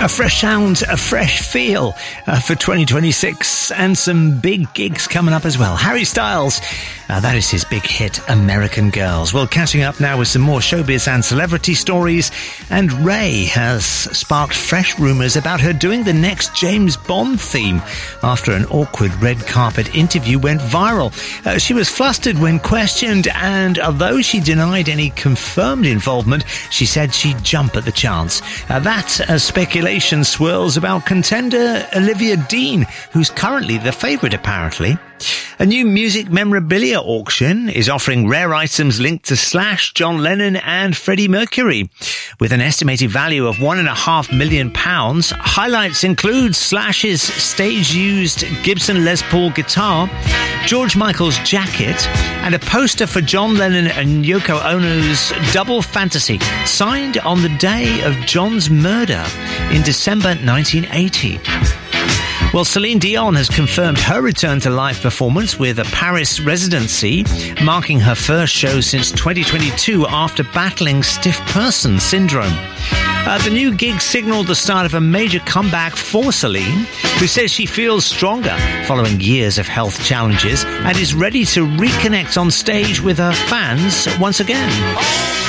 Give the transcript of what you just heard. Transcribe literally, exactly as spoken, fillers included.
A fresh sound, a fresh feel uh, for twenty twenty-six, and some big gigs coming up as well. Harry Styles, uh, that is his big hit, American Girls. Well, catching up now with some more showbiz and celebrity stories, and Ray has sparked fresh rumours about her doing the next James Bond theme after an awkward red carpet interview went viral. Uh, she was flustered when questioned, and although she denied any confirmed involvement, she said she'd jump at the chance. Uh, that, as speculation swirls about contender Olivia Dean, who's currently the favourite apparently. A new music memorabilia auction is offering rare items linked to Slash, John Lennon and Freddie Mercury. With an estimated value of one and a half million pounds, highlights include Slash's stage-used Gibson Les Paul guitar, George Michael's jacket, and a poster for John Lennon and Yoko Ono's Double Fantasy, signed on the day of John's murder in December nineteen eighty. Well, Celine Dion has confirmed her return to live performance with a Paris residency, marking her first show since twenty twenty-two after battling stiff person syndrome. Uh, the new gig signalled the start of a major comeback for Celine, who says she feels stronger following years of health challenges and is ready to reconnect on stage with her fans once again.